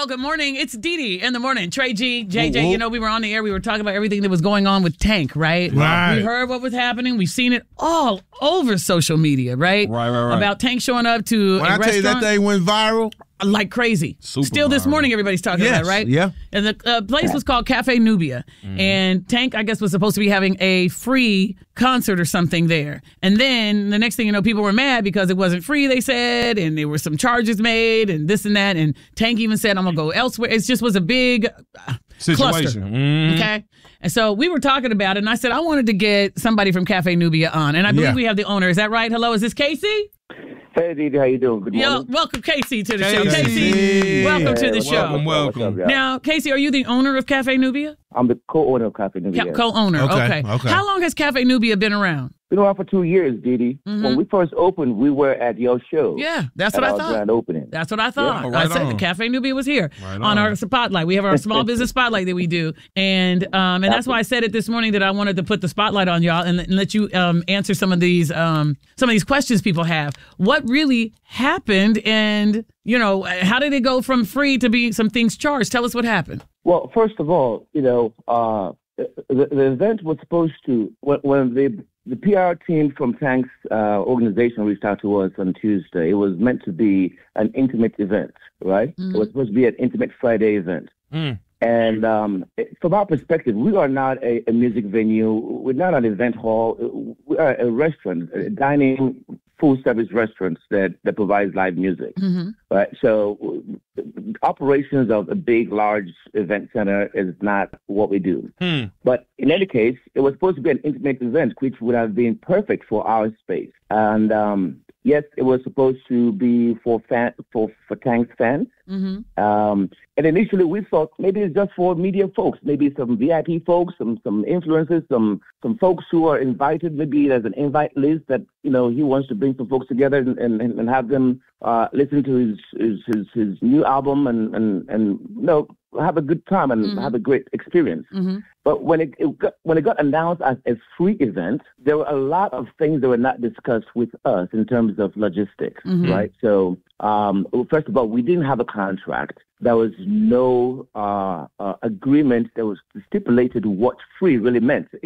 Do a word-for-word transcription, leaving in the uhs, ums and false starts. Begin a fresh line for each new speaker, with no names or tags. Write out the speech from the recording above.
Well, good morning. It's Dee Dee in the morning. Trey G, J J, you know, we were on the air. We were talking about everything that was going on with Tank, right?
Right.
We heard what was happening. We've seen it all over social media, right?
Right, right, right.
About Tank showing up to
When
a
I tell you that
restaurant
thing went viral,
like crazy.
Super
Still this
viral.
morning, everybody's talking
Yes,
about it, right?
yeah.
And the uh, place was called Cafe Nubia.
Mm-hmm.
And Tank, I guess, was supposed to be having a free concert or something there. And then the next thing you know, people were mad because it wasn't free, they said, and there were some charges made and this and that. And Tank even said, I'm going to go elsewhere. It just was a big uh, cluster.
Situation. Mhm.
Okay. And so we were talking about it, and I said, I wanted to get somebody from Cafe Nubia on. And I believe
Yeah.
we have the owner. Is that right? Hello, is this Casey?
Hey, Didi, how you doing? Good
Yo,
morning.
welcome, Casey, to the show.
Casey.
Casey, welcome to the
what's
show.
up, what's up,
Welcome.
what's up, y'all?
Now, Casey, are you the owner of Cafe Nubia?
I'm the co-owner of Cafe Nubia.
Ca- Co-owner,
Okay,
okay.
okay.
How long has Cafe Nubia been around?
Been around for two years, Didi.
Mhm.
When we first opened, we were at your show.
Yeah, that's
at
what I
our
thought.
grand opening.
That's what I thought.
Yeah,
I
right
said
on.
Cafe Nubia was here
Right
on
on.
our spotlight. We have our small business spotlight that we do, and um, and that's why I said it this morning that I wanted to put the spotlight on y'all and, and let you um, answer some of these um, some of these questions people have. What really happened, and you know, how did it go from free to be some things charged? Tell us what happened.
Well, first of all, you know, uh, the, the event was supposed to, when, when the, the P R team from Tank's uh, organization reached out to us on Tuesday, it was meant to be an intimate event, right?
Mhm.
It was supposed to be an intimate Friday event.
Mm.
And um, from our perspective, we are not a, a music venue. We're not an event hall. We are a restaurant, a dining, full-service restaurant that, that provides live music.
Mm-hmm.
Right. So operations of a big, large event center is not what we do.
Hmm.
But in any case, it was supposed to be an intimate event, which would have been perfect for our space. And um, yes, it was supposed to be for fan, for for Tank's fans.
Mm-hmm.
Um, and initially, we thought maybe it's just for media folks, maybe some V I P folks, some some influencers, some some folks who are invited. Maybe there's an invite list that you know he wants to bring some folks together and, and, and have them uh, listen to his his, his his new album and and and you know have a good time and
Mhm.
have a great experience.
Mm-hmm.
But when it, it got, when it got announced as a free event, there were a lot of things that were not discussed with us in terms of logistics,
Mhm.
right? So, um, well, first of all, we didn't have a contract. There was no uh, uh, agreement that was stipulated what free really meant.